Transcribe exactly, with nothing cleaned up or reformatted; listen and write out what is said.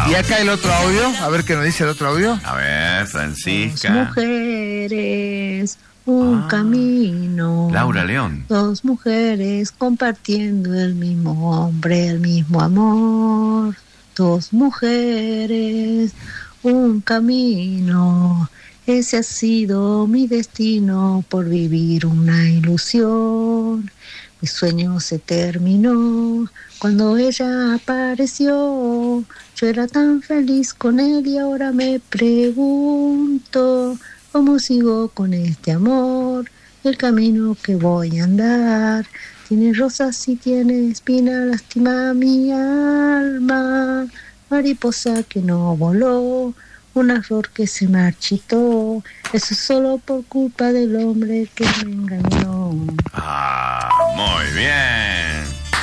Y acá el otro audio, a ver qué nos dice el otro audio. A ver, Francisca. Dos mujeres, un Ah, camino. Laura León. Dos mujeres compartiendo el mismo hombre, el mismo amor. Dos mujeres, un camino. Ese ha sido mi destino por vivir una ilusión. Mi sueño se terminó cuando ella apareció. Yo era tan feliz con él y ahora me pregunto cómo sigo con este amor. El camino que voy a andar tiene rosas y tiene espina, lastima mi alma. Mariposa que no voló, una flor que se marchitó. Eso es solo por culpa del hombre que me engañó. Ah, muy bien.